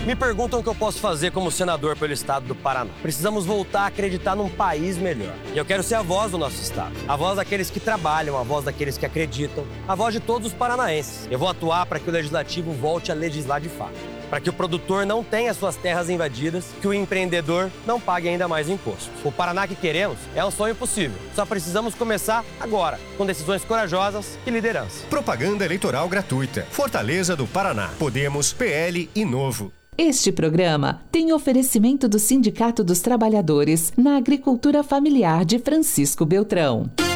Me perguntam o que eu posso fazer como senador pelo estado do Paraná. Precisamos voltar a acreditar num país melhor. E eu quero ser a voz do nosso estado. A voz daqueles que trabalham, a voz daqueles que acreditam, a voz de todos os paranaenses. Eu vou atuar para que o legislativo volte a legislar de fato. Para que o produtor não tenha suas terras invadidas, que o empreendedor não pague ainda mais imposto. O Paraná que queremos é um sonho possível. Só precisamos começar agora, com decisões corajosas e liderança. Propaganda eleitoral gratuita. Fortaleza do Paraná. Podemos, PL e Novo. Este programa tem oferecimento do Sindicato dos Trabalhadores na Agricultura Familiar de Francisco Beltrão.